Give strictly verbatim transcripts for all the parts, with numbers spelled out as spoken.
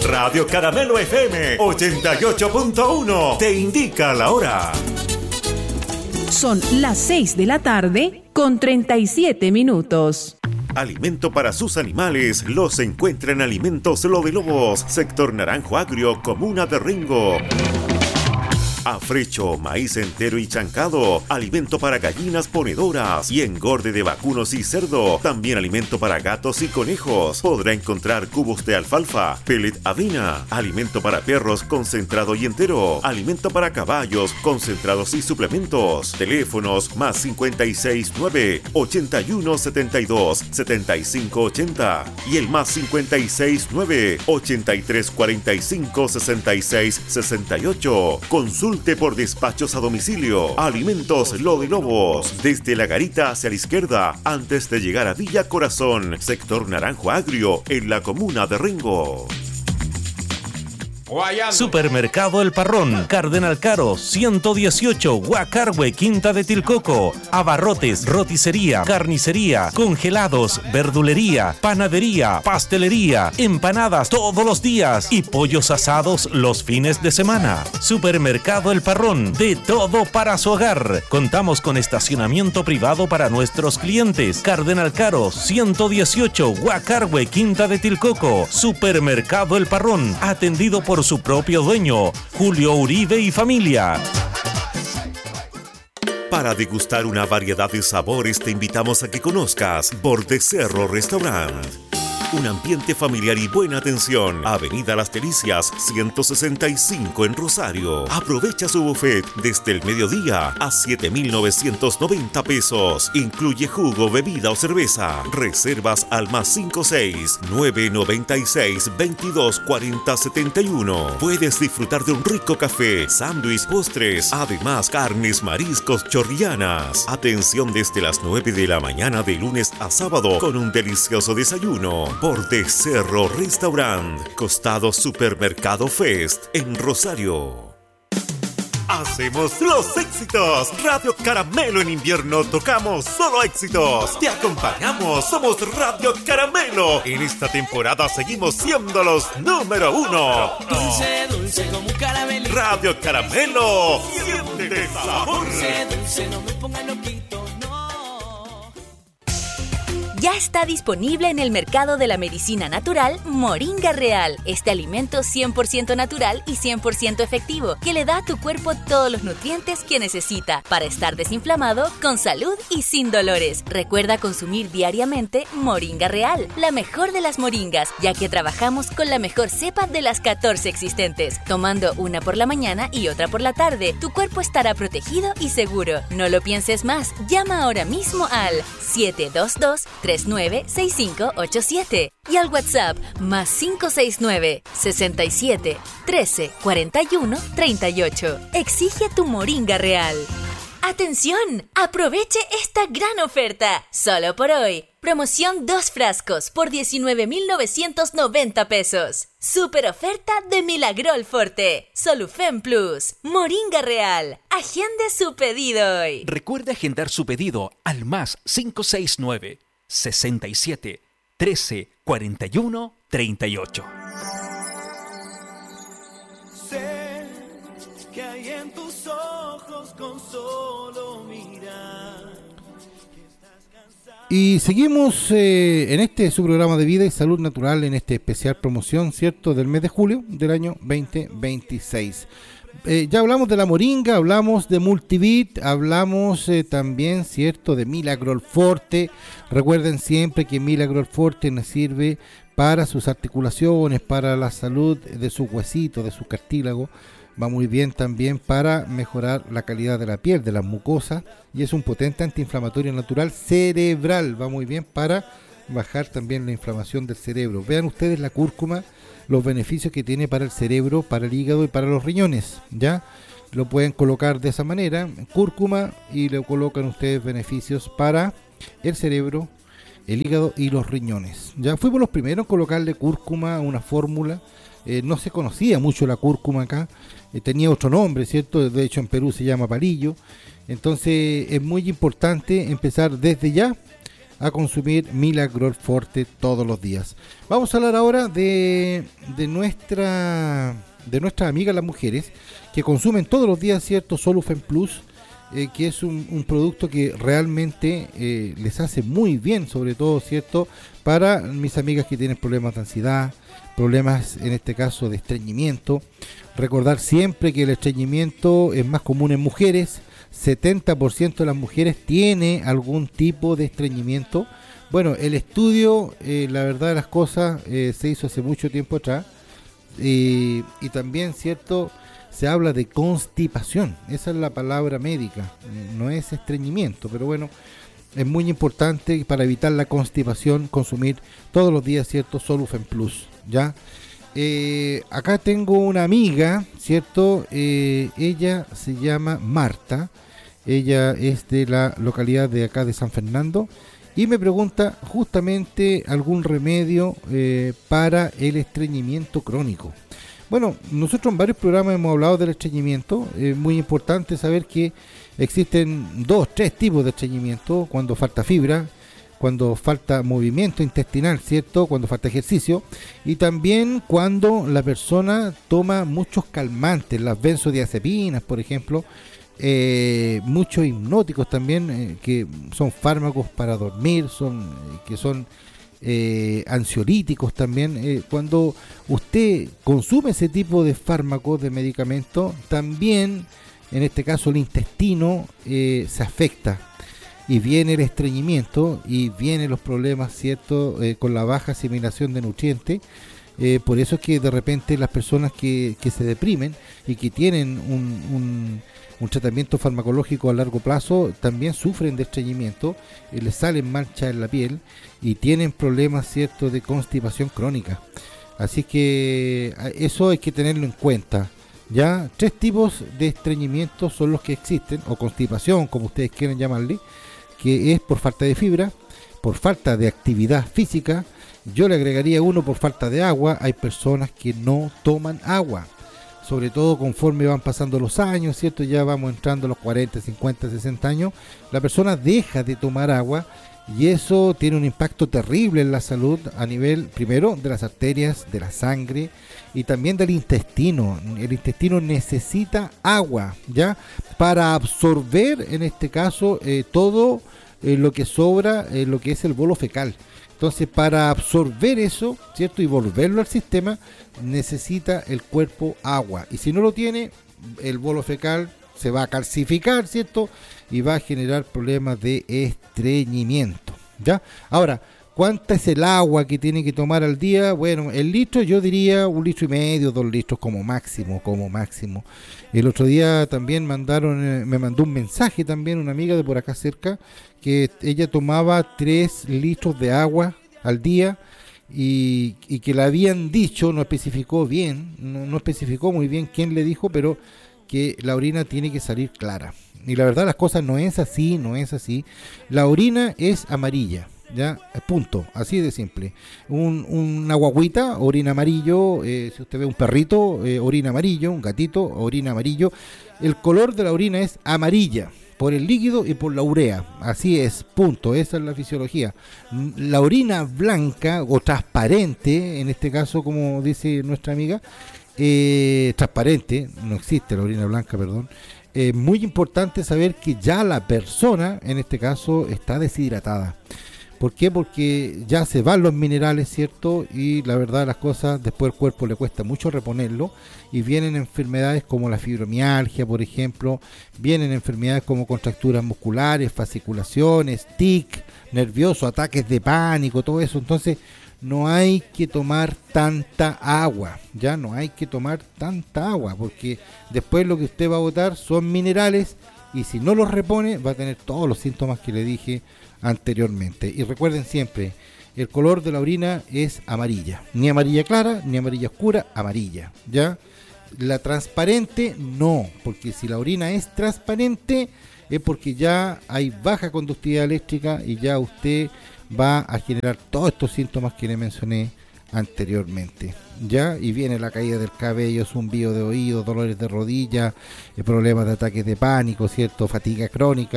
Radio Caramelo F M ochenta y ocho punto uno te indica la hora. Son las seis de la tarde con treinta y siete minutos. Alimento para sus animales los encuentra en Alimentos Lo de Lobos, sector Naranjo Agrio, comuna de Rengo. Afrecho, maíz entero y chancado, alimento para gallinas ponedoras y engorde de vacunos y cerdo, también alimento para gatos y conejos. Podrá encontrar cubos de alfalfa, pellet avena, alimento para perros concentrado y entero, alimento para caballos concentrados y suplementos. Teléfonos más cincuenta y seis nueve, ochenta y uno setenta y dos, setenta y cinco ochenta y el más cincuenta y seis nueve, ochenta y tres cuarenta y cinco, sesenta y seis sesenta y ocho. Consulta por despachos a domicilio. Alimentos Lo de Lobos, desde la garita hacia la izquierda, antes de llegar a Villa Corazón, sector Naranjo Agrio, en la comuna de Rengo. Supermercado El Parrón, Cardenal Caro, ciento dieciocho, Huacarhue, Quinta de Tilcoco. Abarrotes, roticería, carnicería, congelados, verdulería, panadería, pastelería, empanadas todos los días y pollos asados los fines de semana. Supermercado El Parrón, de todo para su hogar. Contamos con estacionamiento privado para nuestros clientes. Cardenal Caro, ciento dieciocho, Huacarhue, Quinta de Tilcoco. Supermercado El Parrón, atendido por su propio dueño, Julio Uribe y familia. Para degustar una variedad de sabores te invitamos a que conozcas Borde Cerro Restaurant. Un ambiente familiar y buena atención. Avenida Las Delicias, ciento sesenta y cinco en Rosario. Aprovecha su buffet desde el mediodía a siete mil novecientos noventa pesos. Incluye jugo, bebida o cerveza. Reservas al más cincuenta y seis, nueve noventa y seis, veintidós cuarenta setenta y uno. Puedes disfrutar de un rico café, sándwich, postres, además carnes, mariscos, chorrianas. Atención desde las nueve de la mañana de lunes a sábado con un delicioso desayuno. Borde Cerro Restaurant, costado Supermercado Fest en Rosario. Hacemos los éxitos. Radio Caramelo en invierno tocamos solo éxitos. Te acompañamos, somos Radio Caramelo. En esta temporada seguimos siendo los número uno. Dulce, dulce como un caramelo. Radio Caramelo, siente sabor. Dulce, dulce, no me pongas loquito. Ya está disponible en el mercado de la medicina natural Moringa Real. Este alimento cien por ciento natural y cien por ciento efectivo que le da a tu cuerpo todos los nutrientes que necesita para estar desinflamado, con salud y sin dolores. Recuerda consumir diariamente Moringa Real, la mejor de las moringas, ya que trabajamos con la mejor cepa de las catorce existentes. Tomando una por la mañana y otra por la tarde, tu cuerpo estará protegido y seguro. No lo pienses más. Llama ahora mismo al siete dos dos, tres nueve seis cinco ocho siete y al WhatsApp más cinco seis nueve, sesenta y siete, trece, cuarenta y uno, treinta y ocho. Exige tu Moringa Real. ¡Atención! ¡Aproveche esta gran oferta! Solo por hoy. Promoción dos frascos por diecinueve mil novecientos noventa pesos. Super oferta de Milagrol Forte. Solufen Plus. Moringa Real. Agende su pedido hoy. Recuerde agendar su pedido al más cinco seis nueve, sesenta y siete, trece, cuarenta y uno, treinta y ocho. Sé que hay en tus ojos con solo mirar. Y seguimos eh, en este su programa de vida y salud natural, en este especial promoción, ¿cierto?, del mes de julio del año veinte veintiséis. Eh, ya hablamos de la moringa, hablamos de Multivit, hablamos eh, también, ¿cierto?, de Milagrol Forte. Recuerden siempre que Milagrol Forte nos sirve para sus articulaciones, para la salud de sus huesitos, de su cartílago. Va muy bien también para mejorar la calidad de la piel, de las mucosas, y es un potente antiinflamatorio natural cerebral. Va muy bien para bajar también la inflamación del cerebro. Vean ustedes la cúrcuma, los beneficios que tiene para el cerebro, para el hígado y para los riñones, ¿ya? Lo pueden colocar de esa manera, cúrcuma, y le colocan ustedes beneficios para el cerebro, el hígado y los riñones. Ya fuimos los primeros en colocarle cúrcuma a una fórmula. Eh, no se conocía mucho la cúrcuma acá, eh, tenía otro nombre, ¿cierto? De hecho en Perú se llama palillo. Entonces es muy importante empezar desde ya a consumir Milagrol Forte todos los días. Vamos a hablar ahora de, de nuestra de nuestras amigas las mujeres que consumen todos los días, ¿cierto? Solufen Plus, eh, que es un, un producto que realmente eh, les hace muy bien, sobre todo, ¿cierto? Para mis amigas que tienen problemas de ansiedad, problemas en este caso de estreñimiento. Recordar siempre que el estreñimiento es más común en mujeres. setenta por ciento de las mujeres tiene algún tipo de estreñimiento. Bueno, el estudio, eh, la verdad de las cosas, eh, se hizo hace mucho tiempo atrás. Eh, y también, ¿cierto?, se habla de constipación. Esa es la palabra médica, no es estreñimiento, pero bueno, es muy importante para evitar la constipación consumir todos los días, ¿cierto?, Solufen Plus, ¿ya? Eh, acá tengo una amiga, ¿cierto? Eh, ella se llama Marta, ella es de la localidad de acá de San Fernando y me pregunta justamente algún remedio eh, para el estreñimiento crónico. Bueno, nosotros en varios programas hemos hablado del estreñimiento. Es muy importante saber que existen dos, tres tipos de estreñimiento: cuando falta fibra, cuando falta movimiento intestinal, ¿cierto?, cuando falta ejercicio, y también cuando la persona toma muchos calmantes, las benzodiazepinas, por ejemplo, eh, muchos hipnóticos también, eh, que son fármacos para dormir, son eh, que son eh, ansiolíticos también. Eh, cuando usted consume ese tipo de fármacos, de medicamentos, también, en este caso, el intestino eh, se afecta. Y viene el estreñimiento y vienen los problemas, ¿cierto?, eh, con la baja asimilación de nutrientes. Eh, por eso es que de repente las personas que, que se deprimen y que tienen un, un, un tratamiento farmacológico a largo plazo también sufren de estreñimiento, eh, les salen manchas en la piel y tienen problemas, ¿cierto?, de constipación crónica. Así que eso hay que tenerlo en cuenta. Ya, tres tipos de estreñimiento son los que existen, o constipación, como ustedes quieran llamarle, que es por falta de fibra, por falta de actividad física. Yo le agregaría uno por falta de agua. Hay personas que no toman agua, sobre todo conforme van pasando los años, ¿cierto? Ya vamos entrando a los cuarenta, cincuenta, sesenta años, la persona deja de tomar agua y eso tiene un impacto terrible en la salud a nivel, primero, de las arterias, de la sangre y también del intestino. El intestino necesita agua, ¿ya?, para absorber, en este caso, eh, todo eh, lo que sobra, eh, lo que es el bolo fecal. Entonces, para absorber eso, ¿cierto?, y volverlo al sistema, necesita el cuerpo agua. Y si no lo tiene, el bolo fecal se va a calcificar, ¿cierto?, y va a generar problemas de estreñimiento, ¿ya? Ahora, ¿cuánta es el agua que tiene que tomar al día? Bueno, el litro, yo diría un litro y medio, dos litros como máximo, como máximo. El otro día también mandaron, me mandó un mensaje también una amiga de por acá cerca, que ella tomaba tres litros de agua al día y, y que le habían dicho, no especificó bien, no, no especificó muy bien quién le dijo, pero que la orina tiene que salir clara. Y la verdad las cosas no es así, no es así. La orina es amarilla, ya, punto, así de simple. Un, una guagüita, orina amarillo, eh, si usted ve un perrito, eh, orina amarillo, un gatito, orina amarillo. El color de la orina es amarilla, por el líquido y por la urea, así es, punto, esa es la fisiología. La orina blanca o transparente, en este caso, como dice nuestra amiga, eh, transparente, no existe la orina blanca, perdón. Es eh, muy importante saber que ya la persona, en este caso, está deshidratada. ¿Por qué? Porque ya se van los minerales, ¿cierto? Y la verdad de las cosas, después al cuerpo le cuesta mucho reponerlo y vienen enfermedades como la fibromialgia, por ejemplo, vienen enfermedades como contracturas musculares, fasciculaciones, tic, nervioso, ataques de pánico, todo eso. Entonces, no hay que tomar tanta agua, ya no hay que tomar tanta agua, porque después lo que usted va a botar son minerales y si no los repone va a tener todos los síntomas que le dije anteriormente. Y recuerden siempre, el color de la orina es amarilla, ni amarilla clara ni amarilla oscura, amarilla, ya. La transparente no, porque si la orina es transparente es porque ya hay baja conductividad eléctrica y ya usted va a generar todos estos síntomas que le mencioné anteriormente, ya, y viene la caída del cabello, zumbido de oído, dolores de rodilla, problemas de ataques de pánico, cierto, fatiga crónica.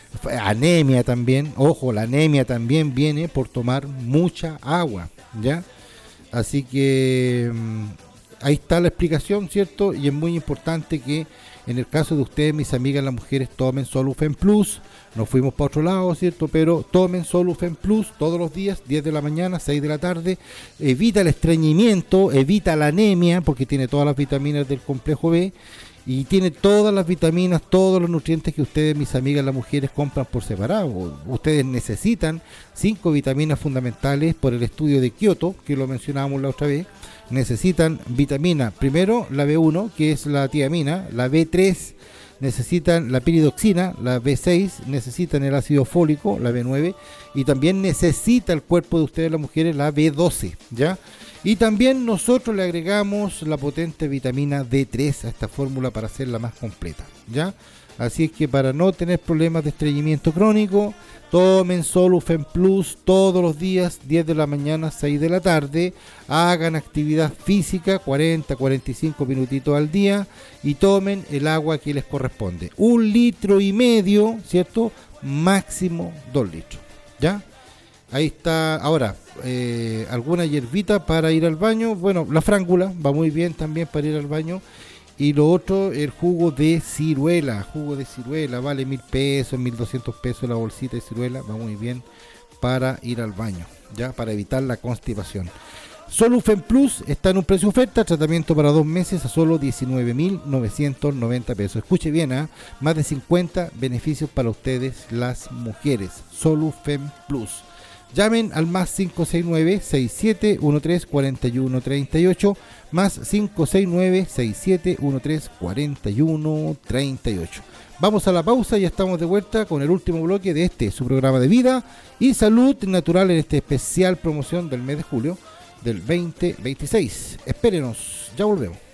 anemia también, ojo, la anemia también viene por tomar mucha agua, ¿ya? Así que mmm, ahí está la explicación, ¿cierto? Y es muy importante que en el caso de ustedes, mis amigas las mujeres, tomen Solufen Plus. Nos fuimos para otro lado, ¿cierto? Pero tomen Solufen Plus todos los días, diez de la mañana, seis de la tarde. Evita el estreñimiento, evita la anemia, porque tiene todas las vitaminas del complejo B. Y tiene todas las vitaminas, todos los nutrientes que ustedes, mis amigas las mujeres, compran por separado. Ustedes necesitan cinco vitaminas fundamentales por el estudio de Kioto, que lo mencionábamos la otra vez. Necesitan vitamina, primero la B uno, que es la tiamina, la B tres, necesitan la piridoxina, la B seis, necesitan el ácido fólico, la B nueve, y también necesita el cuerpo de ustedes, las mujeres, la B doce, ¿ya? Y también nosotros le agregamos la potente vitamina D tres a esta fórmula para hacerla más completa, ¿ya? Así es que para no tener problemas de estreñimiento crónico, tomen Solufen Plus todos los días, diez de la mañana, seis de la tarde. Hagan actividad física, cuarenta, cuarenta y cinco minutitos al día, y tomen el agua que les corresponde. Un litro y medio, ¿cierto? Máximo dos litros, ¿ya? Ahí está. Ahora, eh, alguna hierbita para ir al baño. Bueno, la frángula va muy bien también para ir al baño. Y lo otro, el jugo de ciruela. Jugo de ciruela vale mil pesos, mil doscientos pesos la bolsita de ciruela. Va muy bien para ir al baño, ya, para evitar la constipación. Solufen Plus está en un precio oferta, tratamiento para dos meses a solo diecinueve mil novecientos noventa pesos. Escuche bien, ¿eh? Más de cincuenta beneficios para ustedes, las mujeres. Solufen Plus. Llamen al más cinco seis nueve, seis siete uno tres, cuatro uno tres ocho, más cinco seis nueve, seis siete uno tres, cuatro uno tres ocho. Vamos a la pausa y ya estamos de vuelta con el último bloque de este, su programa de vida y salud natural en esta especial promoción del mes de julio del veinte veintiséis. Espérenos, ya volvemos.